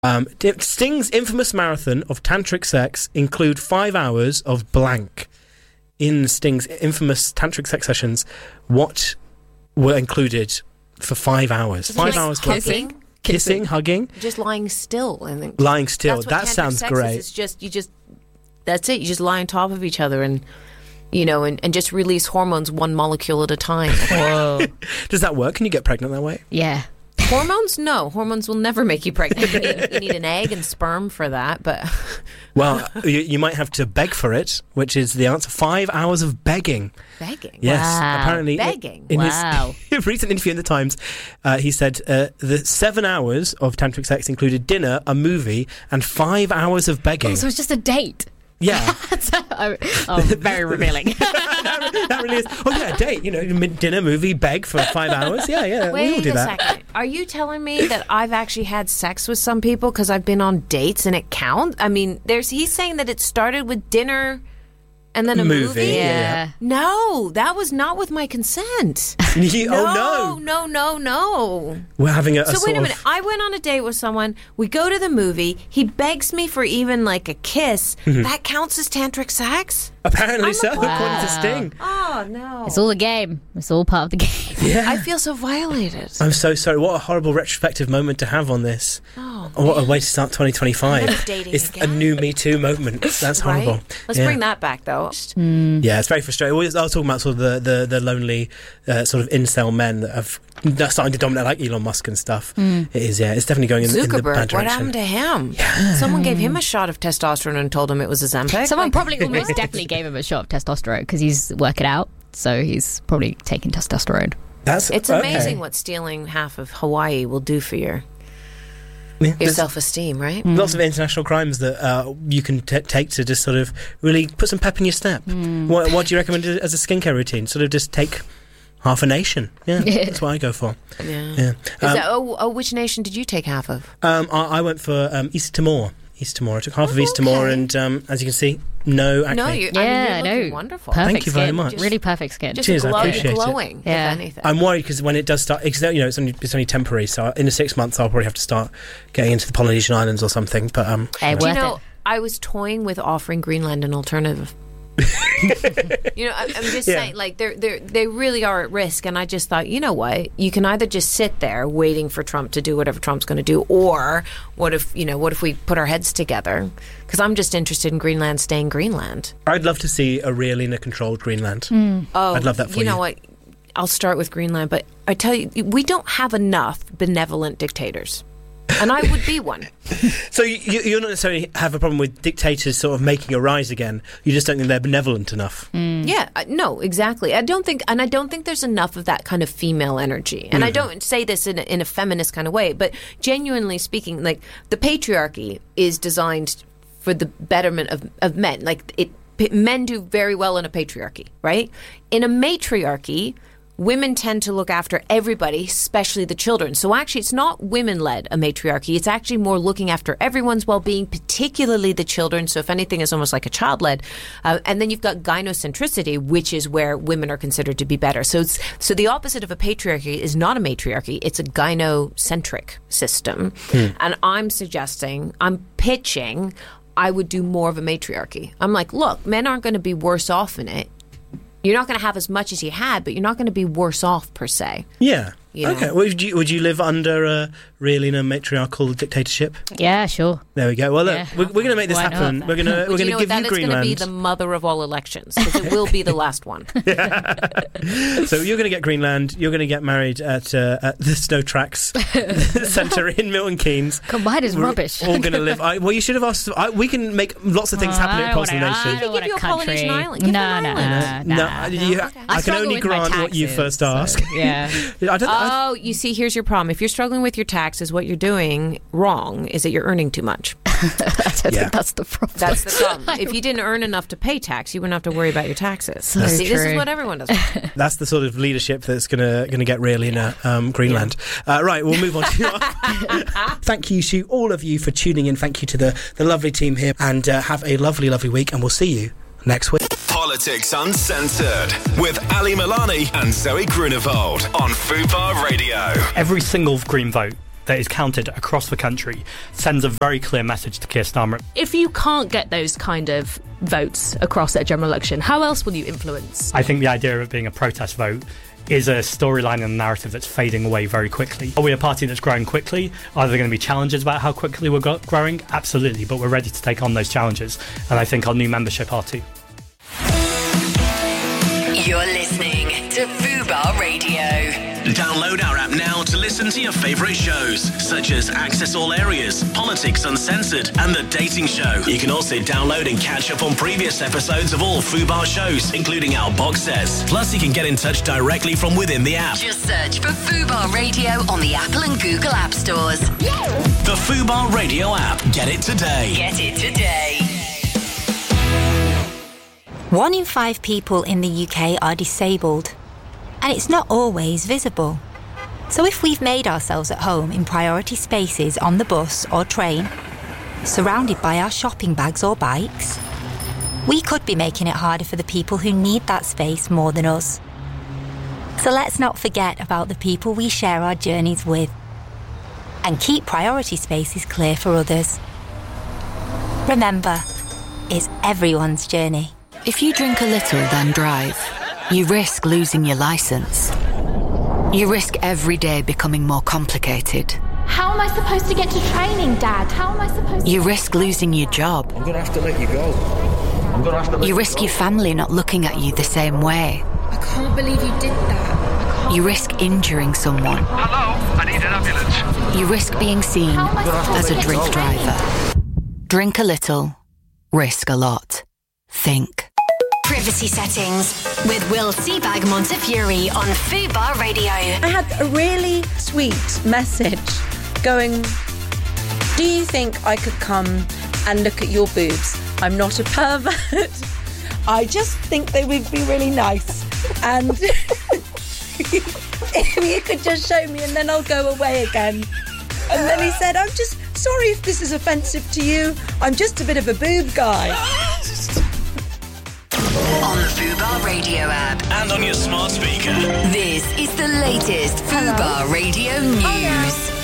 Did Sting's infamous marathon of tantric sex include 5 hours of blank? In Sting's infamous tantric sex sessions, what were included for 5 hours? Isn't 5 it hours kissing, hugging, just lying still. I think lying still. That's what That tantric sounds sex great. Is. It's that's it. You just lie on top of each other and and just release hormones one molecule at a time. Whoa. Does that work? Can you get pregnant that way? Yeah. Hormones? No. Hormones will never make you pregnant. You need an egg and sperm for that, but... Well, you might have to beg for it, which is the answer. 5 hours of begging. Begging? Yes, Wow. apparently. Begging? In Wow. his recent interview in The Times, he said the 7 hours of tantric sex included dinner, a movie, and 5 hours of begging. Oh, so it's just a date. Yeah. Very revealing. That really is. Oh, yeah, a date. Dinner, movie, beg for 5 hours. Yeah, we all Wait do a that. second. Are you telling me that I've actually had sex with some people because I've been on dates and it counts? I mean, he's saying that it started with dinner and then a movie? Yeah. No, that was not with my consent. Oh, no. No. We're having a So sort wait a of... minute. I went on a date with someone. We go to the movie. He begs me for even like a kiss. That counts as tantric sex? Apparently so, Wow. according to Sting. Oh, no. It's all a game. It's all part of the game. Yeah. I feel so violated. I'm so sorry. What a horrible retrospective moment to have on this. Oh, What a way to start 2025. Never dating It's again. a new Me Too moment. That's horrible. Right? Let's Yeah. bring that back, though. Yeah, it's very frustrating. I was talking about sort of the lonely sort of incel men that have starting to dominate, like Elon Musk and stuff. It is, yeah. It's definitely going in the bad Zuckerberg, direction. what happened to him? Yeah. Someone gave him a shot of testosterone and told him it was Ozempic. Someone probably almost definitely gave him a shot of testosterone because he's working out. So he's probably taking testosterone. It's amazing what stealing half of Hawaii will do for your self-esteem, right? Lots of international crimes that you can take to just sort of really put some pep in your step. What do you recommend as a skincare routine? Sort of just take half a nation. Yeah, that's what I go for. Yeah. Which nation did you take half of? I went for East Timor. I took half of East Timor, and as you can see, no acne. You're looking wonderful. Perfect Thank you very skin. much. Really perfect skin. Just Cheers, I appreciate it. glowing, Yeah. if anything. I'm worried because when it does start, it's only temporary. So in 6 months, I'll probably have to start getting into the Polynesian islands or something. But Hey, Do you worth know, it. I was toying with offering Greenland an alternative. I'm just saying, like they really are at risk, and I just thought, you know what, you can either just sit there waiting for Trump to do whatever Trump's going to do, or what if we put our heads together? Because I'm just interested in Greenland staying Greenland. I'd love to see a real inner-controlled Greenland. Oh, I'd love that for you. You know what? I'll start with Greenland, but I tell you, we don't have enough benevolent dictators. And I would be one. So you don't necessarily have a problem with dictators sort of making a rise again. You just don't think they're benevolent enough. Yeah, no, exactly. I don't think there's enough of that kind of female energy. And I don't say this in a feminist kind of way, but genuinely speaking, like the patriarchy is designed for the betterment of men. Like men do very well in a patriarchy, right? In a matriarchy, women tend to look after everybody, especially the children. So actually, it's not women-led, a matriarchy. It's actually more looking after everyone's well-being, particularly the children. So if anything, it's almost like a child-led. And then you've got gynocentricity, which is where women are considered to be better. So the opposite of a patriarchy is not a matriarchy. It's a gynocentric system. And I'm pitching, I would do more of a matriarchy. I'm like, look, men aren't going to be worse off in it. You're not going to have as much as you had, but you're not going to be worse off per se. Yeah. You know? Okay. Would you live under a matriarchal dictatorship? Yeah, sure. There we go. Well, look, Yeah. we're going to make this Why not? happen. We're going to give you that is going to Greenland. be the mother of all elections, because it will be the last one. So you're going to get Greenland. You're going to get married at the Snow Tracks Centre in Milton Keynes. Combined is We're rubbish. all going to live. Well, you should have asked. We can make lots of things happen across the nation. I give you a Polynesian island. Give them an island. No. I can struggle only with my grant what you taxes, first ask. Yeah. Oh, you see, here's your problem. If you're struggling with your taxes, what you're doing wrong is that you're earning too much. I don't think that's the problem. That's the problem. If you didn't earn enough to pay tax, you wouldn't have to worry about your taxes. So See, this is true. what everyone does. That's the sort of leadership that's going to get really in Greenland. Right, we'll move on to Thank you to all of you for tuning in. Thank you to the lovely team here, and have a lovely, lovely week, and we'll see you next week. Politics Uncensored with Ali Milani and Zoe Grunewald on Fubar Radio. Every single Green vote that is counted across the country sends a very clear message to Keir Starmer. If you can't get those kind of votes across at a general election, how else will you influence? I think the idea of it being a protest vote is a storyline and a narrative that's fading away very quickly. Are we a party that's growing quickly? Are there going to be challenges about how quickly we're growing? Absolutely, but we're ready to take on those challenges, and I think our new membership are too. You're listening to Fubar Radio. Download our app now to listen to your favourite shows, such as Access All Areas, Politics Uncensored, and The Dating Show. You can also download and catch up on previous episodes of all Fubar shows, including our box sets. Plus, you can get in touch directly from within the app. Just search for Fubar Radio on the Apple and Google App Stores. The Fubar Radio app. Get it today. Get it today. 1 in 5 people in the UK are disabled, and it's not always visible. So if we've made ourselves at home in priority spaces on the bus or train, surrounded by our shopping bags or bikes, we could be making it harder for the people who need that space more than us. So let's not forget about the people we share our journeys with, and keep priority spaces clear for others. Remember, it's everyone's journey. If you drink a little, then drive, you risk losing your licence. You risk every day becoming more complicated. How am I supposed to get to training, Dad? How am I supposed to... You risk losing your job. I'm going to have to let you go. You risk your family not looking at you the same way. I can't believe you did that. You risk injuring someone. Hello, I need an ambulance. You risk being seen as a drink driver. Drink a little, risk a lot. Think. Privacy settings with Will Seabag Montefiore on Fubar Radio. I had a really sweet message going, do you think I could come and look at your boobs? I'm not a pervert. I just think they would be really nice. And if you could just show me and then I'll go away again. And then he said, I'm just sorry if this is offensive to you. I'm just a bit of a boob guy. On the Fubar Radio app. And on your smart speaker. This is the latest Fubar Radio news.